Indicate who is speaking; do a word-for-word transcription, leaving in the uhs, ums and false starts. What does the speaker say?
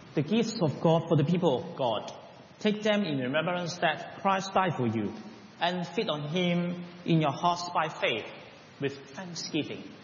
Speaker 1: the gifts of God for the people of God. Take them in remembrance that Christ died for you, and feed on him in your hearts by faith with thanksgiving.